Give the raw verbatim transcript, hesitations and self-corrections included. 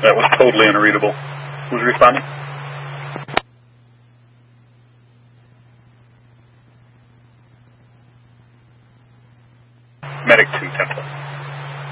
That was totally unreadable. Who's responding? Medic two, ten plus.